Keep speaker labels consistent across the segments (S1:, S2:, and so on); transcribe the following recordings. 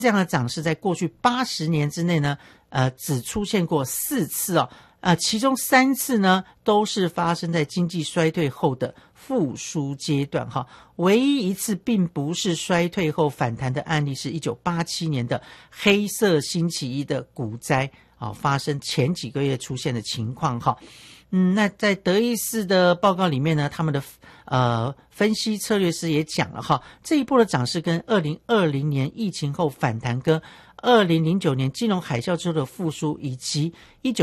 S1: 这样的涨势在过去80年之内呢，只出现过4次哦，其中3次呢都是发生在经济衰退后的复苏阶段哈，唯一一次并不是衰退后反弹的案例是1987年的黑色星期一的股灾发生前几个月出现的情况哈。那在德意志的报告里面呢，他们的分析策略师也讲了哈，这一波的涨势跟2020年疫情后反弹，跟2009年金融海啸之后的复苏，以及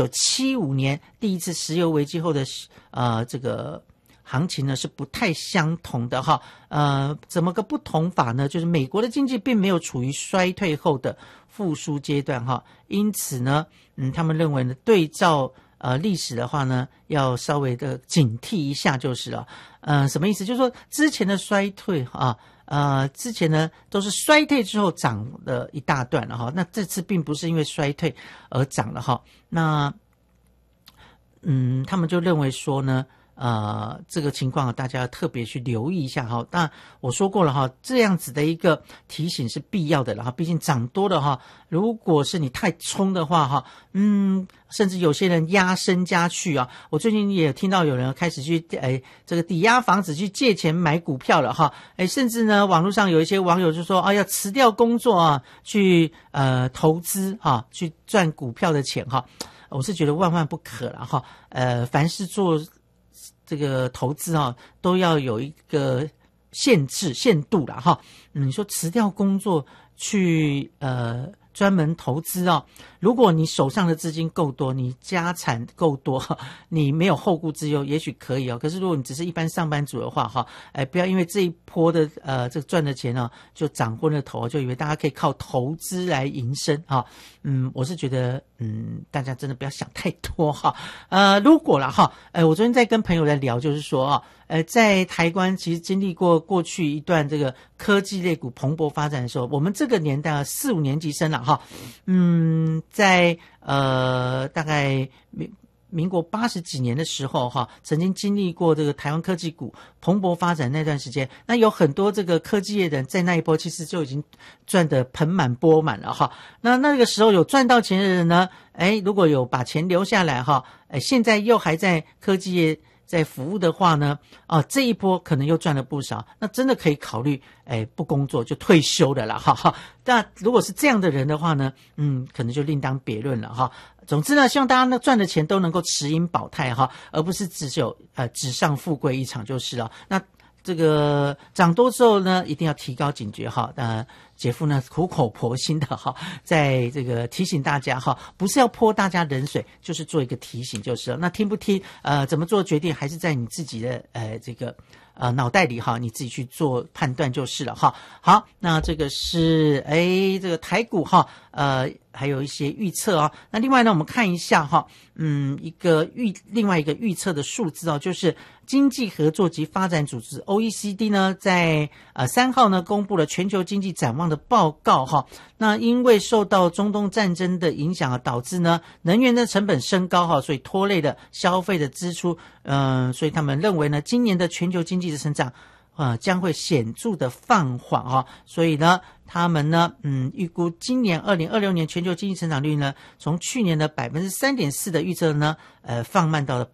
S1: 1975年第一次石油危机后的这个行情呢是不太相同的哈。怎么个不同法呢？就是美国的经济并没有处于衰退后的复苏阶段哈，因此呢，他们认为呢，对照历史的话呢，要稍微的警惕一下就是了。什么意思？就是说之前的衰退之前呢都是衰退之后涨了一大段了哈，那这次并不是因为衰退而涨了哈。那他们就认为说呢，这个情况大家要特别去留意一下哈。但我说过了哈，这样子的一个提醒是必要的了哈，毕竟涨多了哈，如果是你太冲的话哈，甚至有些人压身家去啊。我最近也听到有人开始去这个抵押房子去借钱买股票了哈，甚至呢网络上有一些网友就说要辞掉工作去投资去赚股票的钱哈。我是觉得万万不可了哈。凡是做这个投资都要有一个限度啦哈。你说辞掉工作去专门投资如果你手上的资金够多，你家产够多，你没有后顾之忧，也许可以可是如果你只是一般上班族的话不要因为这一波的这个赚的钱就涨昏了头，就以为大家可以靠投资来营生我是觉得大家真的不要想太多如果啦我昨天在跟朋友在聊，就是说在台湾其实经历过过去一段这个科技类股蓬勃发展的时候，我们这个年代4、5年级生了在大概民国80几年的时候曾经经历过这个台湾科技股蓬勃发展那段时间，那有很多这个科技业的人在那一波其实就已经赚得盆满钵满了那个时候有赚到钱的人呢，如果有把钱留下来现在又还在科技业在服务的话呢，这一波可能又赚了不少，那真的可以考虑不工作就退休的啦那如果是这样的人的话呢，可能就另当别论了总之呢，希望大家呢赚的钱都能够持盈保泰而不是只有纸上富贵一场就是了。那这个涨多之后呢，一定要提高警觉姐夫呢苦口婆心的在这个提醒大家不是要泼大家冷水，就是做一个提醒就是了。那听不听怎么做决定还是在你自己的这个脑袋里你自己去做判断就是了好，那这个是这个台股还有一些预测那另外呢，我们看一下另外一个预测的数字就是经济合作及发展组织 OECD 呢在3号呢公布了全球经济展望的报告那因为受到中东战争的影响导致呢能源的成本升高所以拖累了消费的支出所以他们认为呢今年的全球经济的成长将会显著的放缓所以呢他们呢预估今年2026年全球经济成长率呢从去年的 3.4% 的预测呢放慢到了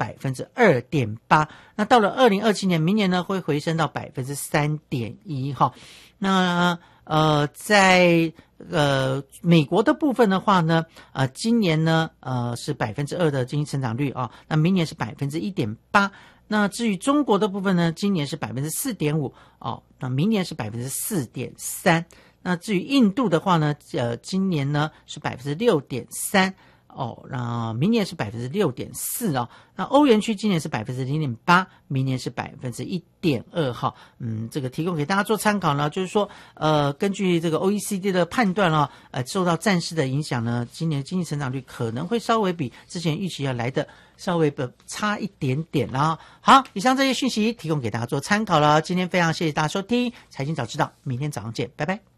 S1: 2.8%， 那到了2027年明年呢会回升到 3.1% 那在美国的部分的话呢今年呢是 2% 的经济成长率那明年是 1.8%，那至于中国的部分呢，今年是 4.5% 那明年是 4.3%， 那至于印度的话呢今年呢是 6.3%那明年是 6.4% 那欧元区今年是 0.8%， 明年是 1.2%这个提供给大家做参考呢，就是说根据这个 OECD 的判断受到战事的影响呢，今年经济成长率可能会稍微比之前预期要来的稍微差一点点啦。好，以上这些讯息提供给大家做参考了，今天非常谢谢大家收听财经早知道，明天早上见，拜拜。